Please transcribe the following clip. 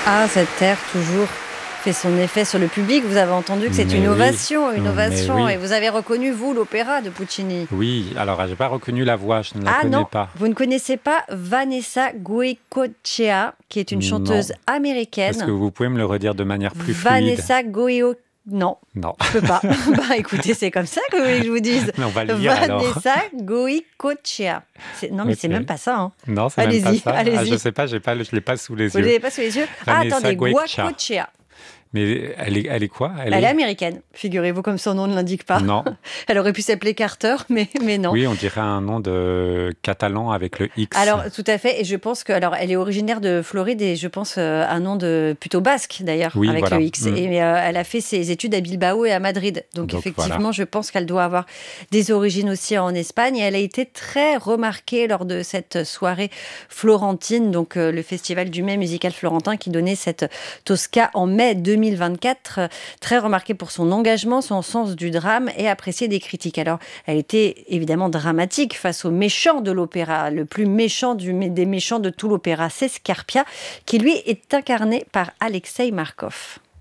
Ah, cette terre toujours fait son effet sur le public. Vous avez entendu que c'est Mais une oui, ovation, une mais ovation. Et oui. vous avez reconnu, vous, l'opéra de Puccini. Oui, alors j'ai pas reconnu la voix, je ne la Ah connais non, pas. vous ne connaissez pas Vanessa Goicoechea, qui est une chanteuse Non. Est-ce que américaine. vous pouvez me le redire de manière plus fluide? Vanessa Goio... Non, Non. je peux pas. Bah écoutez, c'est comme ça que vous voulez que je vous dise. Mais on va le lire alors. Vanessa Goicoechea. Non, mais c'est Ok. même pas ça. Hein. Non, c'est même pas Allez-y, ça. Ah, je allez-y. sais pas, je l'ai pas sous les Vous ne yeux. l'avez pas sous les yeux? Ah, Vanessa attendez, Gueccia. Guacochea. Mais elle est quoi? Elle est américaine, figurez-vous, comme son nom ne l'indique pas. Non. Elle aurait pu s'appeler Carter, mais non. Oui, on dirait un nom de catalan avec le X. Alors, tout à fait, et je pense que, alors, elle est originaire de Floride, et je pense un nom de plutôt basque, d'ailleurs, Oui, avec voilà. le X. Et elle a fait ses études à Bilbao et à Madrid. Donc effectivement, voilà. je pense qu'elle doit avoir des origines aussi en Espagne. Et elle a été très remarquée lors de cette soirée florentine, donc le festival du mai musical florentin qui donnait cette Tosca en mai 2024. Très remarquée pour son engagement, son sens du drame et appréciée des critiques. Alors, elle était évidemment dramatique face au méchant de l'opéra, le plus méchant des méchants de tout l'opéra, c'est Scarpia, qui lui est incarné par Alexei Markov.